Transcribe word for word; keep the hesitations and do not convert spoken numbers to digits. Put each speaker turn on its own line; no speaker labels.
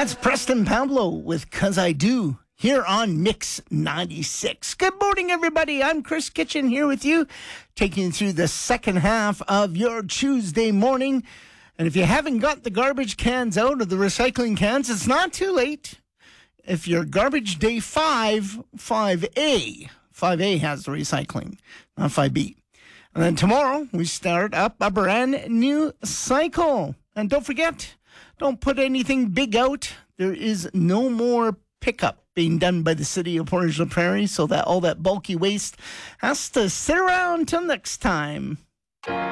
That's Preston Pablo with 'Cause I Do here on Mix ninety-six. Good morning, everybody. I'm Chris Kitchen here with you, taking you through the second half of your Tuesday morning. And if you haven't got the garbage cans out of the recycling cans, it's not too late. If you're garbage day five, five A, five A has the recycling, not five B. And then tomorrow, we start up a brand new cycle. And don't forget, don't put anything big out. There is no more pickup being done by the city of Portage la Prairie, so that all that bulky waste has to sit around till next time.